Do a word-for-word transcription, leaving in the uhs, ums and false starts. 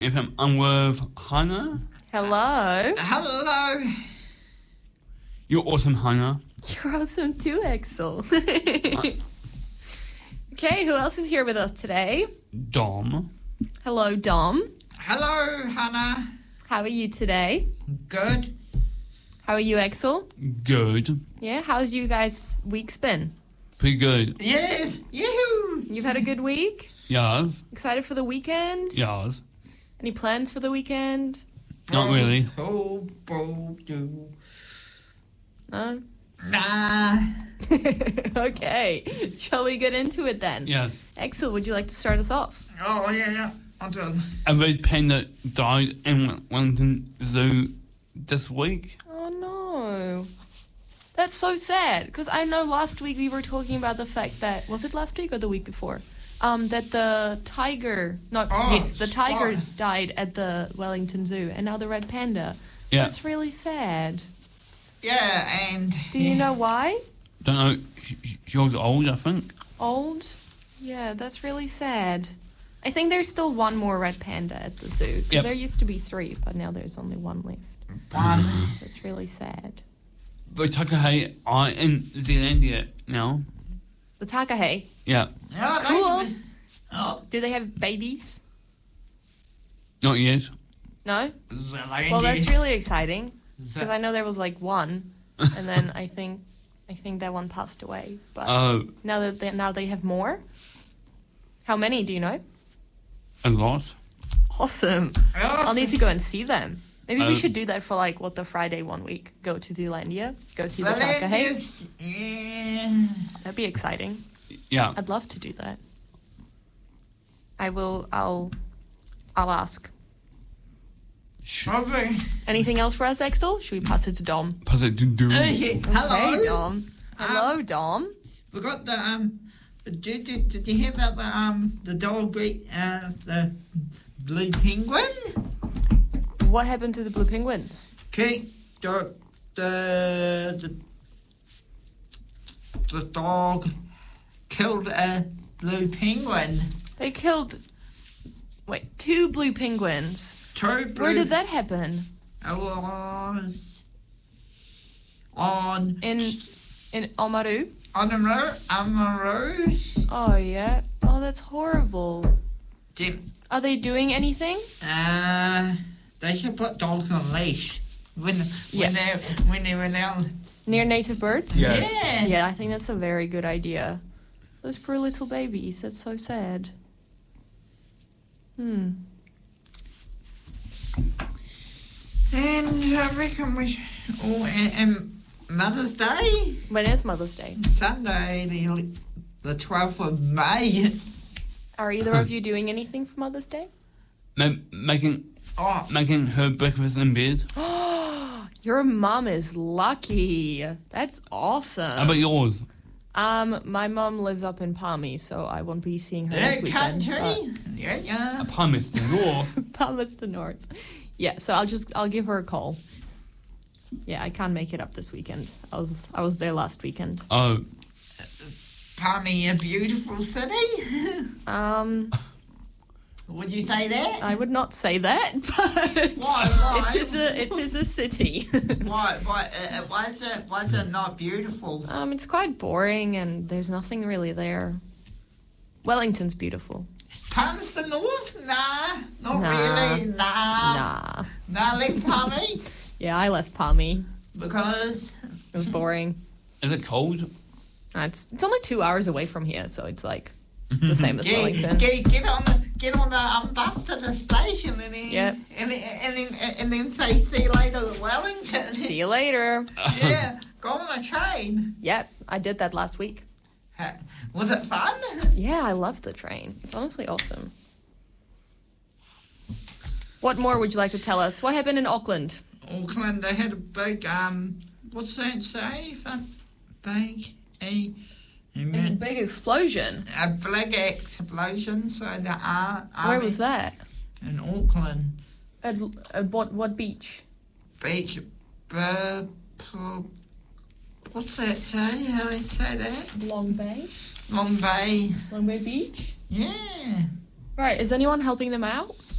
F M. I'm with Hannah. Hello. Hello. You're awesome, Hannah. You're awesome too, Axel. Okay, who else is here with us today? Dom. Hello, Dom. Hello, Hannah. How are you today? Good. How are you, Axel? Good. Yeah, how's you guys' week's been? Pretty good. Yes. Yoo-hoo. You've had a good week? Yes. Excited for the weekend? Yes. Any plans for the weekend? Not really. Oh, oh, do. No? Nah. Okay, shall we get into it then? Yes. Axel, would you like to start us off? Oh, yeah, yeah. I'll do it. A red panda died in Wellington Zoo this week. Oh no. That's so sad, because I know last week we were talking about the fact that, was it last week or the week before? Um, that the tiger, no, Oh, yes, the tiger spot. died at the Wellington Zoo, and now the red panda. Yeah. That's really sad. Yeah, and... Do you know why? Don't know. She, she was old, I think. Old? Yeah, that's really sad. I think there's still one more red panda at the zoo, because Yep. there used to be three, but now there's only one left. One. That's really sad. The Takahe are in Zealandia now. The takahe, Yeah. Yeah, that's- Cool. Oh, do they have babies? Not yet. No? Zealandia. Well, that's really exciting. Ze- Because I know there was like one, and then I think I think that one passed away. But Oh, now that they, now they have more. How many do you know? a lot. Awesome! Yes. I'll need to go and see them. Maybe we Oh. should do that for like what the Friday one week. Go to Zealandia, go see the takahe. Zealandia's- Yeah. That'd be exciting. Yeah. I'd love to do that. I will. I'll. I'll ask. Probably. Anything else for us, Axel? Should we pass it to Dom? Pass it to do. Hey, hello. Hey, Dom. Hello, Dom. We got the um. Did, did, did you hear about the um the dog beat uh the blue penguin? What happened to the blue penguins? Okay, the the the, the dog killed a blue penguin. They killed. Wait, two blue penguins. Two blue. Where did that happen? It was on In in Oamaru? on Amaru. Amaru. Oh yeah. Oh, that's horrible. Then, Are they doing anything? uh, they should put dogs on leash when Yeah. when they when they went out. Near native birds? Yeah. Yeah. Yeah, I think that's a very good idea. Those poor little babies. That's so sad. Hmm. And I reckon we should, oh, and, and Mother's Day, When is Mother's Day? Sunday, the the twelfth of May. Are either of you doing anything for Mother's Day? Ma- making Oh, making her breakfast in bed. Your mom is lucky. That's awesome. How about yours? Um, my mom lives up in Palmy, so I won't be seeing her yeah, this weekend. country. Yeah, yeah. A Palmerston Law. but- Palmerston North. Yeah, so I'll just I'll give her a call. Yeah, I can't make it up this weekend. I was I was there last weekend. Oh, Palmy, a beautiful city. Um, Would you say that? I would not say that, but Why, why? it is a it is a city. Why? Why? Uh, why is it? Why is it not beautiful? um, it's quite boring, and there's nothing really there. Wellington's beautiful. Palmerston North? Nah, not Nah. really. Nah. Nah. Nah, leave Palmy Yeah, I left Palmy. because It was boring. is it cold? Uh, it's it's only two hours away from here, so it's like the same as get, Wellington. get, get on the get on the um, bus to the station and then Yep. and then and then and then say see you later to Wellington. See you later. Yeah, go on a train. Yep, I did that last week. Ha- Was it fun? Yeah, I love the train. It's honestly awesome. What more would you like to tell us? What happened in Auckland? Auckland, they had a big um, what's that say? That big a A big explosion. a big explosion. So the uh, Where was that? in Auckland At, at what what beach? beach? Uh, what's that say? How do they say that? Long Bay. Long Bay. Long Bay Beach. Yeah. Right. Is anyone helping them out?